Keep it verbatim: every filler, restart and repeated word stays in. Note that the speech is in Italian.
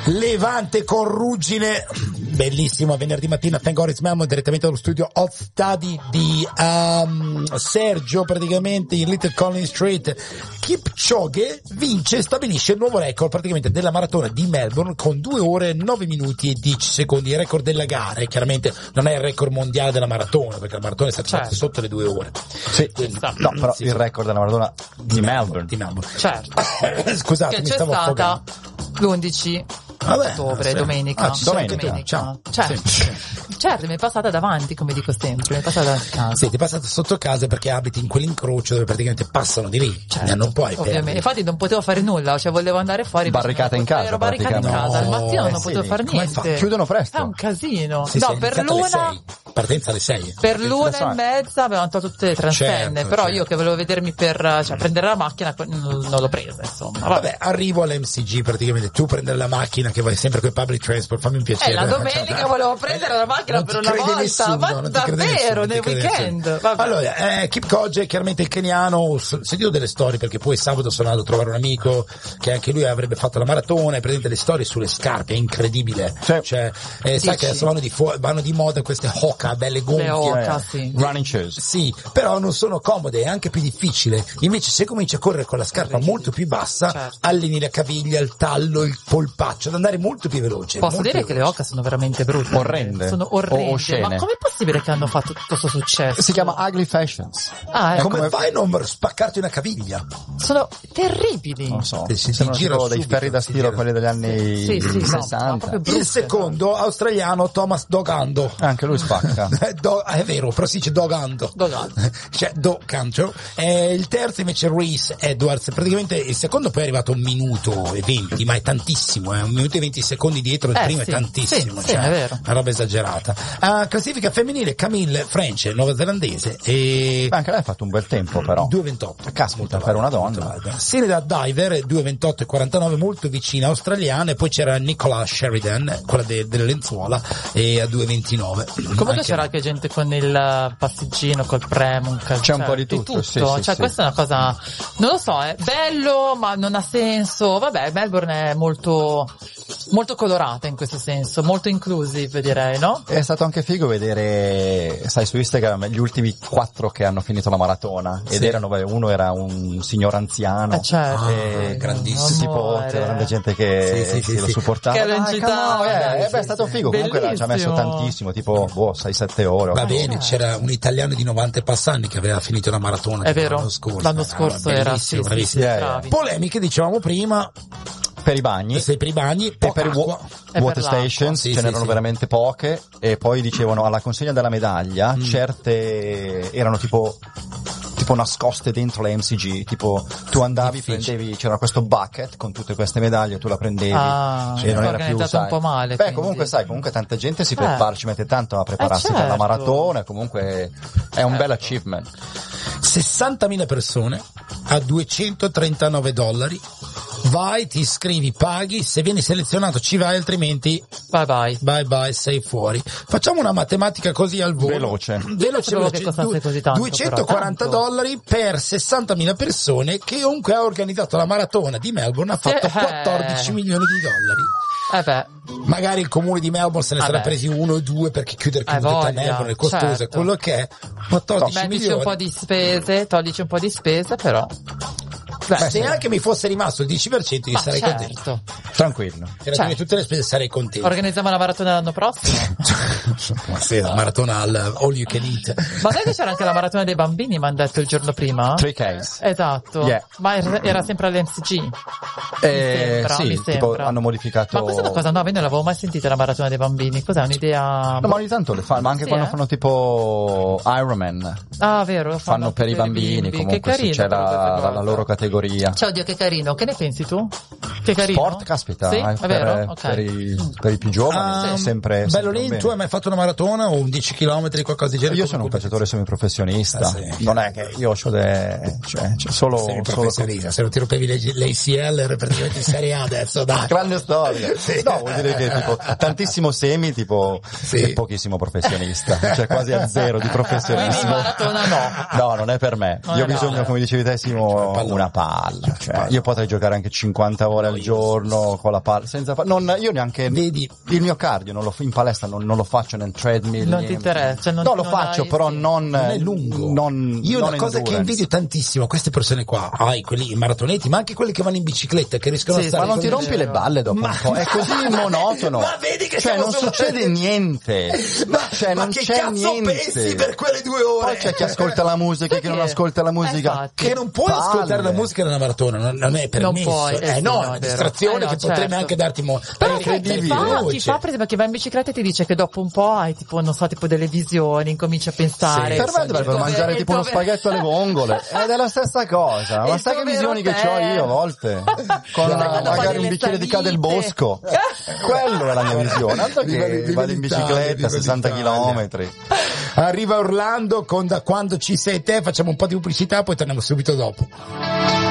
Levante con Ruggine, bellissimo, venerdì mattina Thank God It's Melbourne, direttamente dallo studio Hot Study di um, Sergio, praticamente in Little Collins Street. Kipchoge vince e stabilisce il nuovo record praticamente della maratona di Melbourne con due ore nove minuti e dieci secondi, il record della gara. Chiaramente non è il record mondiale della maratona, perché la maratona è stata certo. fatta sotto le due ore. Sì, no, però sì, il record della maratona di, di Melbourne. Di Melbourne. Certo. Scusate, che mi c'è stavo stata affogando. l'undici Vabbè, ottobre, sì. domenica. Ah, ci domenica. domenica. Ciao. Certo. Sì. certo, mi è passata davanti, come dico sempre, mi è passata davanti casa. Sì, ti è passata sotto casa perché abiti in quell'incrocio dove praticamente passano di lì. Certo, non puoi ovviamente. perdere. Infatti non potevo fare nulla, cioè volevo andare fuori. Barricata in casa. Ero barricata in casa, al mattino eh, non sì, potevo fare niente. Chiudono presto. È un casino. Sì, no, sì, per iniziato alle l'una... sei. Partenza alle sei. Per l'una e mezza avevamo tolto tutte le transenne, Certo, però certo. io che volevo vedermi per, cioè prendere la macchina non, non l'ho presa, insomma. Vabbè. Vabbè, arrivo all'M C G praticamente, tu prendere la macchina che vai sempre con i public transport, fammi un piacere. Eh, la domenica volevo prendere la macchina non per ti una crede volta, nessuno, ma non ti crede davvero, nessuno, nel non ti crede weekend. nessuno. Vabbè. Allora, eh, Kipchoge, chiaramente il keniano, ho sentito delle storie perché poi sabato sono andato a trovare un amico che anche lui avrebbe fatto la maratona e presente le storie sulle scarpe, è incredibile. Sì. Cioè, eh, sai che adesso vanno di, fu- vanno di moda queste Hoka, belle gonfie. Le Hoka, Eh, sì. Running shoes. Sì, però non sono comode, è anche più difficile. Invece se cominci a correre con la scarpa molto più bassa, certo. alleni la caviglia, il tallo, il polpaccio, ad andare molto più veloce. Posso molto dire più che le veloce. Hoka sono veramente brutte. Orrende. Sono orrende. O oscene. Ma com'è possibile che hanno fatto tutto questo successo? Si chiama Ugly Fashions. Ah, ecco. Come come- fai a non spaccarti una caviglia? Sono terribili. Non so, Sì, sì, sembrano si gira tipo dei subito, ferri da si stiro, gira. quelli degli anni Sì, sì, no, ma sessanta. proprio brutte, Il secondo australiano Thomas Dogando. Anche lui spacca. Eh, Do, è vero, però si dice Dogando. Dogando. Cioè Docancio. E il terzo invece Reese Edwards. Praticamente il secondo poi è arrivato a un minuto e venti, ma è tantissimo, eh? Un minuto e venti secondi dietro il Eh, primo sì, è tantissimo. sì, cioè, sì, è vero. Una roba esagerata. Uh, classifica femminile Camille French, neozelandese. E Beh, anche lei ha fatto un bel tempo però. due ventotto. Caspita, per una donna. Sinida Diver due ventotto e quarantanove, molto vicina australiana, e poi c'era Nicola Sheridan, quella de, delle lenzuola, e a due ventinove. Comunque Anche c'era lei. anche gente con il passeggino, col premo, C'è un po' di tutto, sì, sì, cioè sì. questa è una cosa, non lo so, è bello ma non ha senso. Vabbè, Melbourne è molto molto colorata in questo senso, molto inclusive direi, no? È stato anche figo vedere, sai, su Instagram gli ultimi quattro che hanno finito la maratona, ed Sì. erano, beh, uno era un signor anziano, Eh, certo. e grandissimo. tipo Amore. c'era tanta gente che, Sì, sì, sì, che lo sì. supportava. Che lo Ah, incitava. come no, eh, Sì, eh, beh, è stato figo, comunque ci ha messo Bellissimo. tantissimo, tipo boh, sei sette ore. Va ok. bene, c'era un italiano di novanta e passanni che aveva finito la maratona. È tipo vero, l'anno scorso. l'anno Ah, scorso era, bellissimo, sì, bravissimo. sì, Yeah, bravi. Polemiche, dicevamo prima, Per i bagni sei per i bagni, e poca per i acqua. wa- E water per l'acqua. stations Sì, ce sì, n'erano sì. veramente poche, e poi dicevano alla consegna della medaglia Mm. certe erano tipo tipo nascoste dentro la M C G, tipo tu andavi, Difficile. prendevi, c'era questo bucket con tutte queste medaglie, tu la prendevi Ah, e non è era più, organizzato sai. un po' male, Beh, quindi. comunque sai, comunque tanta gente si Eh. prepara, ci mette tanto a prepararsi Eh, per la certo. maratona, comunque è un bel achievement. sessantamila persone a duecentotrentanove dollari. Vai, ti iscrivi, paghi, se vieni selezionato ci vai, altrimenti Bye bye. bye bye, sei fuori. Facciamo una matematica così al volo. Veloce. Veloce, sapevo veloce. che costasse Du- così tanto, duecentoquaranta però, tanto. dollari per sessantamila persone, che comunque ha organizzato la maratona di Melbourne, ha fatto Sì, eh. quattordici milioni di dollari. Eh beh, Magari il comune di Melbourne se ne sarà Vabbè. presi uno o due, perché chiudere Hai chiude tutta voglia, Melbourne è costosa, certo. quello che è quattordici mettici milioni. un po' di spese, toglici un po' di spese, però. Beh, Beh, se sì. anche mi fosse rimasto il dieci per cento io Ma sarei certo. contento. Tranquillo. Per Certo. tutte le spese sarei contento. Organizziamo la maratona l'anno prossimo. Ma sì, la maratona al all you can eat. Ma sai che c'era anche la maratona dei bambini, mi hanno detto il giorno prima? tre K. Esatto. Yeah. Ma era era sempre all'M C G. Eh, sembra, sì, mi tipo sembra. hanno modificato. Ma questa è una cosa nuova, io non l'avevo mai sentita la maratona dei bambini. Cos'è un'idea? No, ma ogni tanto le fanno, ma anche Sì, quando eh? fanno tipo Ironman, Ah, vero, lo fanno per i bambini, bimbi. comunque Che carino, sì, c'è però, la, questa la, cosa. la loro categoria. Ciao Dio, che carino. Che ne pensi tu? Che carino. Sport, caspita, Sì, eh, è per, vero? Ok. per, i, per i più giovani Ah, è sempre, bello sempre lì, un bene. tu hai mai fatto una maratona o un dieci chilometri, qualcosa di genere? Io sono un calciatore semiprofessionista, Ah, sì. non è che io ho de, cioè, cioè solo, Sei un solo professionista, se non ti rompevi l'A C L eri praticamente in Serie A adesso, dai. grande storia. Sì. No, vuol dire che tipo tantissimo semi tipo Sì. e pochissimo professionista, cioè quasi a zero di Quindi professionismo. maratona no. No, non è per me. Non Io ho è bisogno, male. come dicevi te Simo, pallone. una palla. Cioè, io potrei giocare anche cinquanta ore al giorno con la palla, senza pa- non, io neanche Vedi. il mio cardio non lo, in palestra non, non lo faccio nel treadmill. Non niente. ti interessa, non- no, lo non faccio, hai- però sì. non, Non è lungo. Non, Io non una cosa che endurance. invidio tantissimo a queste persone qua, ai quelli i maratoneti, ma anche quelli che vanno in bicicletta, che riescono Sì, a stare Ma non ti con- rompi le balle dopo Ma- un po', è così monotono. Ma vedi che cioè siamo non solo- succede niente. Ma, cioè ma non che c'è cazzo niente. pensi per quelle due ore? Poi c'è chi ascolta la musica e chi non Perché? ascolta la musica. Eh, infatti. Che non puoi palle. ascoltare la musica nella maratona, non, non è permesso. Non puoi, eh eh sì, no, no, è è una vero. distrazione Eh no, che potrebbe certo. anche darti mo- Però eh, sai, chi incredibile, fa, chi veloce. fa, per esempio, chi va in bicicletta e ti dice che dopo un po' hai tipo, non so, tipo delle visioni, incominci a pensare. Sì, Per me dovrebbero Dove- mangiare tipo uno dove- spaghetto alle vongole ed è la stessa cosa. Ma Il sai che tuo visioni che vero ho te. io a volte? Con Dove una- vanno a magari fare un le bicchiere di ca del salite. Bosco. Quello è la mia visione. Altro Viva- che viva vado in l'Italia, bicicletta viva a sessanta l'Italia. chilometri. Arriva Orlando con Da quando ci sei te, facciamo un po' di pubblicità, poi torniamo subito dopo.